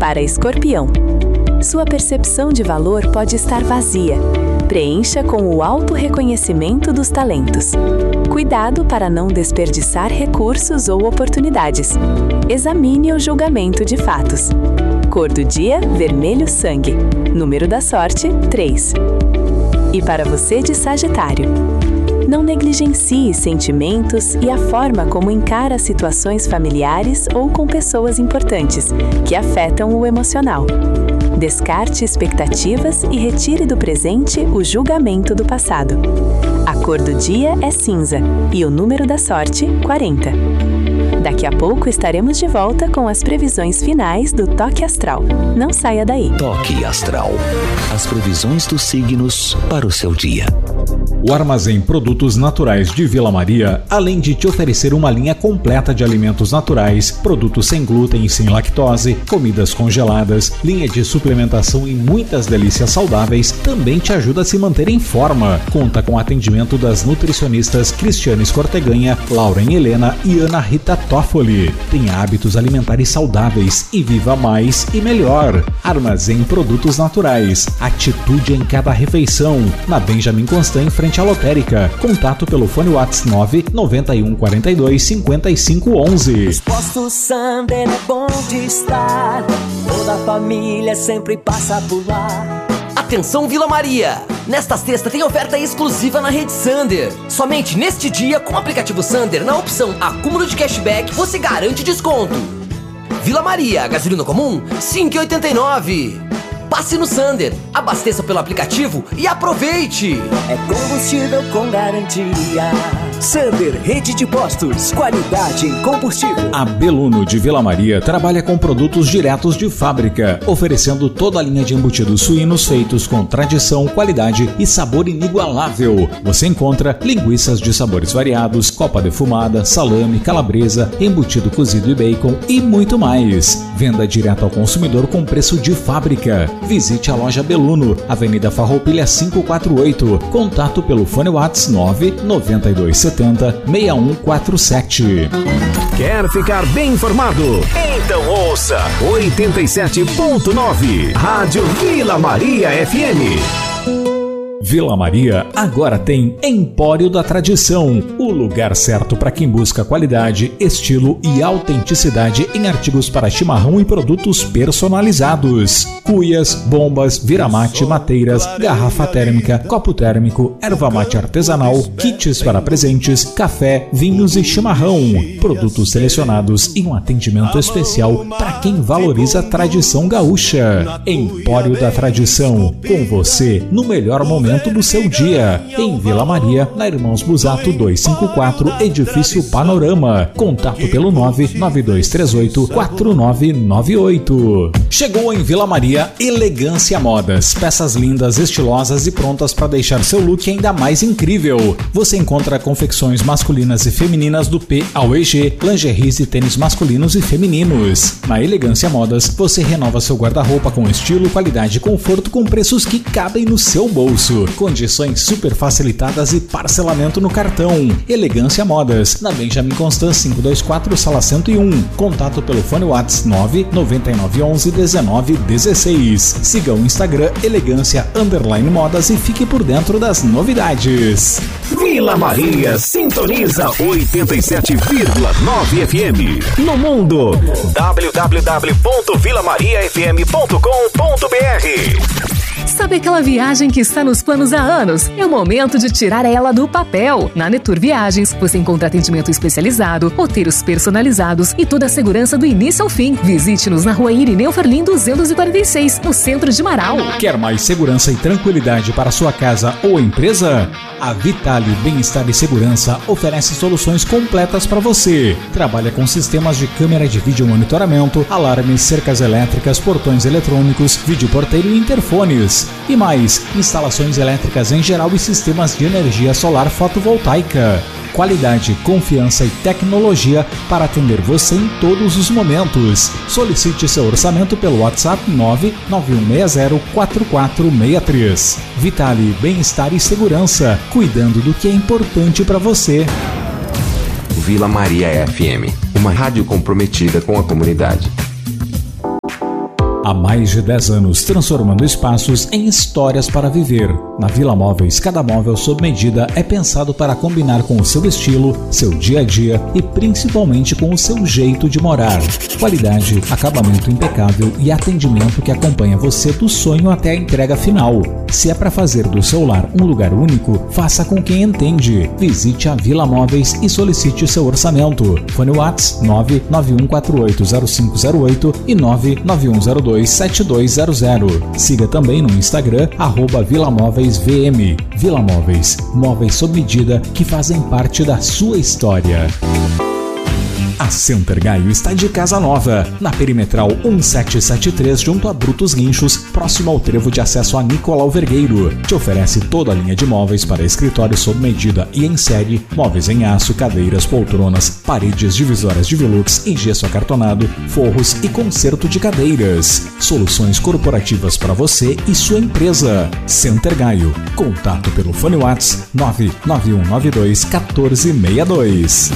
Para Escorpião, sua percepção de valor pode estar vazia. Preencha com o autorreconhecimento dos talentos. Cuidado para não desperdiçar recursos ou oportunidades. Examine o julgamento de fatos. Cor do dia, vermelho sangue. Número da sorte, 3. E para você de Sagitário, não negligencie sentimentos e a forma como encara situações familiares ou com pessoas importantes, que afetam o emocional. Descarte expectativas e retire do presente o julgamento do passado. A cor do dia é cinza e o número da sorte, 40. Daqui a pouco estaremos de volta com as previsões finais do Toque Astral. Não saia daí. Toque Astral. As previsões dos signos para o seu dia. O Armazém Produtos Naturais de Vila Maria, além de te oferecer uma linha completa de alimentos naturais, produtos sem glúten e sem lactose, comidas congeladas, linha de suplementação e muitas delícias saudáveis, também te ajuda a se manter em forma. Conta com atendimento das nutricionistas Cristiane Escorteganha, Lauren Helena e Ana Rita Toffoli. Tenha hábitos alimentares saudáveis e viva mais e melhor. Armazém Produtos Naturais. Atitude em cada refeição. Na Benjamin Constant, em frente à lotérica. Contato pelo fone WhatsApp 991425511. Os postos Sander é bom de estar. Toda a família sempre passa por lá. Atenção Vila Maria! Nesta sexta tem oferta exclusiva na rede Sander. Somente neste dia, com o aplicativo Sander, na opção acúmulo de cashback, você garante desconto. Vila Maria, gasolina comum, 5,89. Passe no Sander, abasteça pelo aplicativo e aproveite! É combustível com garantia. Sander, rede de postos, qualidade em combustível. A Beluno de Vila Maria trabalha com produtos diretos de fábrica, oferecendo toda a linha de embutidos suínos feitos com tradição, qualidade e sabor inigualável. Você encontra linguiças de sabores variados, copa defumada, salame, calabresa, embutido cozido e bacon e muito mais. Venda direto ao consumidor com preço de fábrica. Visite a loja Beluno, Avenida Farroupilha 548. Contato pelo fone WhatsApp 99270-6147. Quer ficar bem informado? Então ouça 87.9 Rádio Vila Maria FM. Vila Maria agora tem Empório da Tradição, o lugar certo para quem busca qualidade, estilo e autenticidade em artigos para chimarrão e produtos personalizados. Cuias, bombas, viramate, mateiras, garrafa térmica, copo térmico, erva mate artesanal, kits para presentes, café, vinhos e chimarrão. Produtos selecionados e um atendimento especial para quem valoriza a tradição gaúcha. Empório da Tradição, com você no melhor momento do seu dia, em Vila Maria, na Irmãos Busato 254, Edifício Panorama. Contato pelo 99238-4998. Chegou em Vila Maria Elegância Modas, peças lindas, estilosas e prontas para deixar seu look ainda mais incrível. Você encontra confecções masculinas e femininas do P ao EG, lingeries e tênis masculinos e femininos. Na Elegância Modas, você renova seu guarda-roupa com estilo, qualidade e conforto com preços que cabem no seu bolso. Condições super facilitadas e parcelamento no cartão. Elegância Modas, na Benjamin Constant 524, sala 101. Contato pelo fone WhatsApp 999111916. Siga o Instagram Elegância_Modas e fique por dentro das novidades. Vila Maria sintoniza 87,9 FM. No mundo, www.vilamariafm.com.br. Sabe aquela viagem que está nos planos há anos? É o momento de tirar ela do papel. Na Netur Viagens, você encontra atendimento especializado, roteiros personalizados e toda a segurança do início ao fim. Visite-nos na Rua Irineu Ferlin 246, no centro de Marau. Quer mais segurança e tranquilidade para sua casa ou empresa? A Vitale Bem-Estar e Segurança oferece soluções completas para você. Trabalha com sistemas de câmera de vídeo monitoramento, alarmes, cercas elétricas, portões eletrônicos, videoporteiro e interfones. E mais, instalações elétricas em geral e sistemas de energia solar fotovoltaica. Qualidade, confiança e tecnologia para atender você em todos os momentos. Solicite seu orçamento pelo WhatsApp 991604463. Vitale Bem-Estar e Segurança, cuidando do que é importante para você. Vila Maria FM, uma rádio comprometida com a comunidade. Há mais de 10 anos, transformando espaços em histórias para viver. Na Vila Móveis, cada móvel sob medida é pensado para combinar com o seu estilo, seu dia a dia e principalmente com o seu jeito de morar. Qualidade, acabamento impecável e atendimento que acompanha você do sonho até a entrega final. Se é para fazer do seu lar um lugar único, faça com quem entende. Visite a Vila Móveis e solicite seu orçamento. Fone WhatsApp 991480508 e 99102 7200. Siga também no Instagram @VilaMóveisVM. Vila Móveis, móveis sob medida que fazem parte da sua história. A Center Gaio está de casa nova, na Perimetral 1773, junto a Brutos Guinchos, próximo ao trevo de acesso a Nicolau Vergueiro. Te oferece toda a linha de móveis para escritório sob medida e em série, móveis em aço, cadeiras, poltronas, paredes divisórias de velux em gesso acartonado, forros e conserto de cadeiras. Soluções corporativas para você e sua empresa. Center Gaio. Contato pelo fone WhatsApp 99192 1462.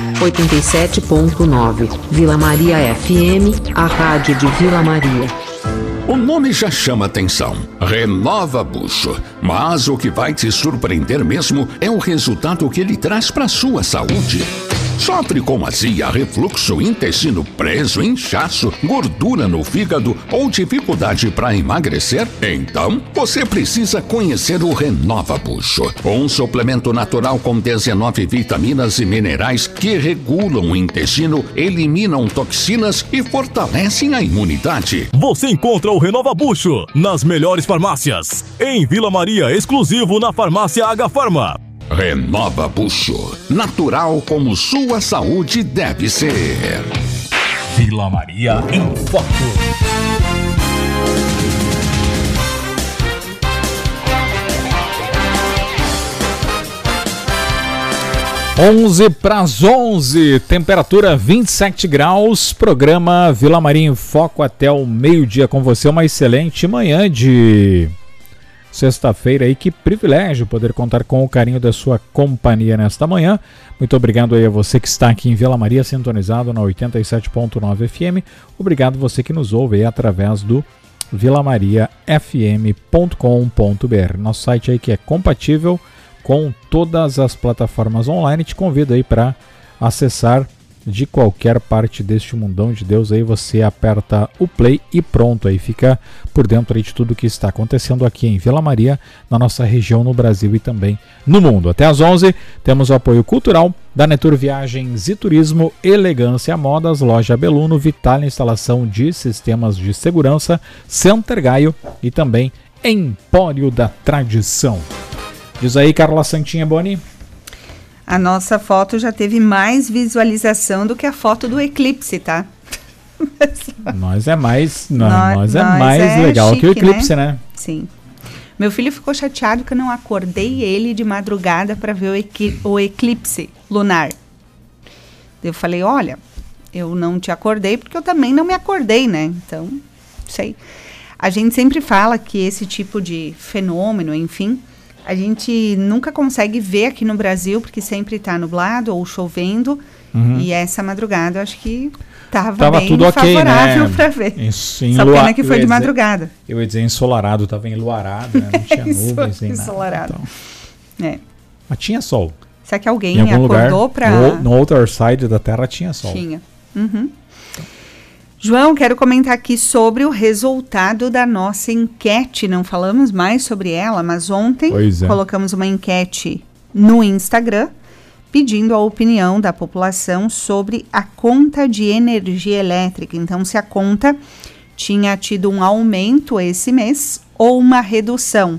87.9 Vila Maria FM, a rádio de Vila Maria. O nome já chama atenção, Renova Bucho, mas o que vai te surpreender mesmo é o resultado que ele traz para sua saúde. Sofre com azia, refluxo, intestino preso, inchaço, gordura no fígado ou dificuldade para emagrecer? Então, você precisa conhecer o Renova Bucho, um suplemento natural com 19 vitaminas e minerais que regulam o intestino, eliminam toxinas e fortalecem a imunidade. Você encontra o Renova Bucho nas melhores farmácias. Em Vila Maria, exclusivo na farmácia H Farma. Renova Bucho, natural como sua saúde deve ser. Vila Maria em Foco. 11:11, temperatura 27 graus, programa Vila Maria em Foco até o meio-dia com você. Uma excelente manhã de sexta-feira aí, que privilégio poder contar com o carinho da sua companhia nesta manhã. Muito obrigado aí a você que está aqui em Vila Maria, sintonizado na 87.9 FM. Obrigado você que nos ouve aí através do vilamariafm.com.br. Nosso site aí que é compatível com todas as plataformas online. Te convido aí para acessar de qualquer parte deste mundão de Deus. Aí você aperta o play e pronto, aí fica por dentro aí de tudo que está acontecendo aqui em Vila Maria, na nossa região, no Brasil e também no mundo. Até às 11 temos o apoio cultural da Netur Viagens e Turismo, Elegância Modas, Loja Beluno, Vital Instalação de Sistemas de Segurança, Center Gaio e também Empório da Tradição. Diz aí, Carla Santinha Boni. A nossa foto já teve mais visualização do que a foto do eclipse, tá? Nós é mais legal chique, que o eclipse, né? Sim. Meu filho ficou chateado que eu não acordei ele de madrugada para ver o eclipse lunar. Eu falei, olha, eu não te acordei porque eu também não me acordei, né? Então, sei. A gente sempre fala que esse tipo de fenômeno, enfim, a gente nunca consegue ver aqui no Brasil, porque sempre está nublado ou chovendo. E essa madrugada eu acho que estava bem tudo favorável, né, para ver. Só pena que foi de madrugada. Eu ia dizer ensolarado, estava enluarado, né? Não tinha nuvens nem ensolarado. nada. Então. Mas tinha sol. Será que alguém acordou para... No outro side da Terra tinha sol. Tinha. João, quero comentar aqui sobre o resultado da nossa enquete. Não falamos mais sobre ela, mas ontem colocamos uma enquete no Instagram pedindo a opinião da população sobre a conta de energia elétrica. Então, se a conta tinha tido um aumento esse mês ou uma redução.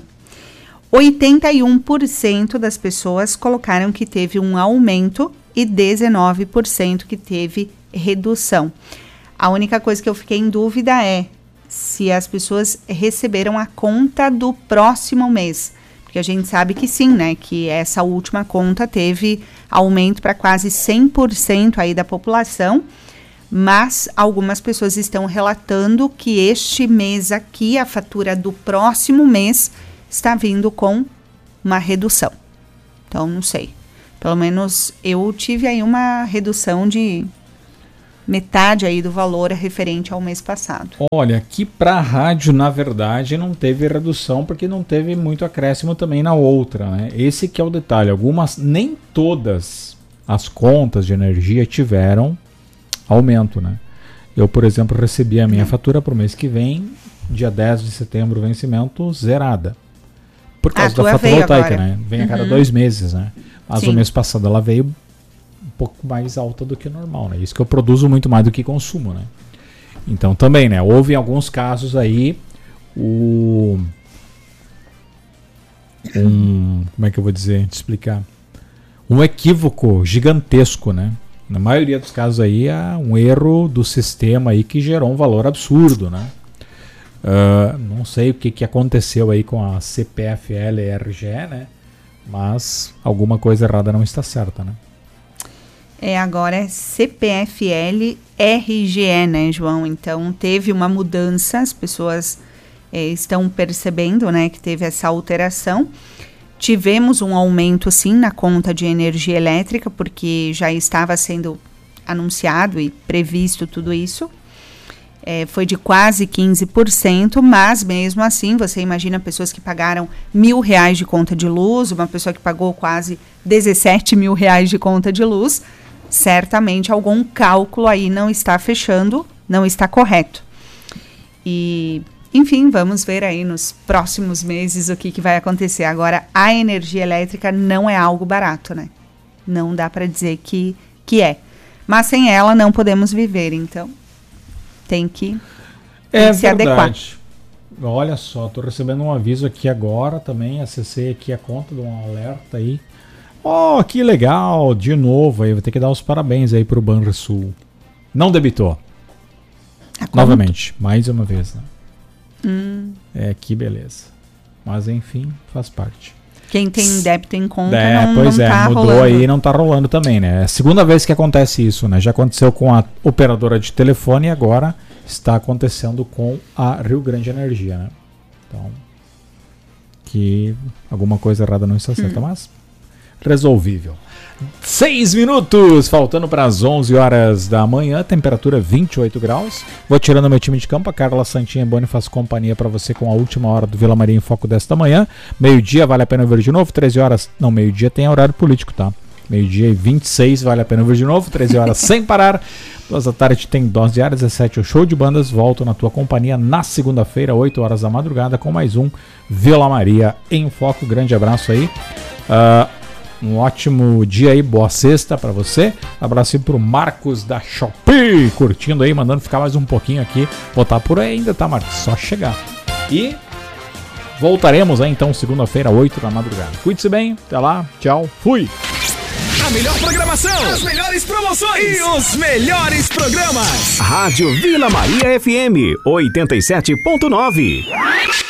81% das pessoas colocaram que teve um aumento e 19% que teve redução. A única coisa que eu fiquei em dúvida é se as pessoas receberam a conta do próximo mês. Porque a gente sabe que sim, né? Que essa última conta teve aumento para quase 100% aí da população. Mas algumas pessoas estão relatando que este mês aqui, a fatura do próximo mês, está vindo com uma redução. Então, não sei. Pelo menos eu tive aí uma redução de metade aí do valor referente ao mês passado. Olha, aqui para a rádio, na verdade, não teve redução, porque não teve muito acréscimo também na outra, né? Esse que é o detalhe. Nem todas as contas de energia tiveram aumento, né? Eu, por exemplo, recebi a minha fatura para o mês que vem, dia 10 de setembro, vencimento, zerada. Por causa da fotovoltaica, né? Vem a cada 2 meses, né? Mas o mês passado ela veio um pouco mais alta do que normal, né? Isso que eu produzo muito mais do que consumo, né? Então também, né? Houve em alguns casos aí como é que eu vou dizer, te explicar? Um equívoco gigantesco, né? Na maioria dos casos aí é um erro do sistema aí que gerou um valor absurdo, né? Não sei o que aconteceu aí com a CPFL-RGE, né? Mas alguma coisa errada não está certa, né? Agora é CPFL-RGE, né, João? Então teve uma mudança, as pessoas estão percebendo, né, que teve essa alteração. Tivemos um aumento, sim, na conta de energia elétrica, porque já estava sendo anunciado e previsto tudo isso. Foi de quase 15%, mas mesmo assim, você imagina pessoas que pagaram R$1.000 de conta de luz, uma pessoa que pagou quase R$17.000 de conta de luz, certamente algum cálculo aí não está fechando, não está correto. E, enfim, vamos ver aí nos próximos meses o que vai acontecer. Agora, a energia elétrica não é algo barato, né? Não dá para dizer que é. Mas sem ela não podemos viver, então tem que se adequar. Olha só, estou recebendo um aviso aqui agora também, acessei aqui a conta de um alerta aí. Oh, que legal, de novo aí, vou ter que dar os parabéns aí pro Banrisul. Não debitou. Novamente, mais uma vez, né? Que beleza. Mas enfim, faz parte. Quem tem débito em conta não tá mudou rolando. aí, não tá rolando também, né? É a segunda vez que acontece isso, né? Já aconteceu com a operadora de telefone e agora está acontecendo com a Rio Grande Energia, né? Então, que alguma coisa errada não está certa, mas resolvível. 6 minutos, faltando para as 11 horas da manhã, temperatura 28 graus. Vou tirando meu time de campo, a Carla Santinha Boni faz companhia para você com a última hora do Vila Maria em Foco desta manhã. Meio-dia, vale a pena ver de novo, 13 horas, não, meio-dia tem horário político, tá? Meio-dia e 26, vale a pena ver de novo, 13 horas sem parar. 2 da tarde tem dose diária, 17 o show de bandas. Volto na tua companhia na segunda-feira, 8 horas da madrugada, com mais um Vila Maria em Foco. Grande abraço aí. Um ótimo dia aí, boa sexta pra você. Abraço aí pro Marcos da Shopee, curtindo aí, mandando ficar mais um pouquinho aqui. Botar por aí ainda, tá, Marcos? Só chegar. E voltaremos aí então segunda-feira, 8 da madrugada. Cuide-se bem, até lá, tchau, fui! A melhor programação, as melhores promoções e os melhores programas. Rádio Vila Maria FM 87.9.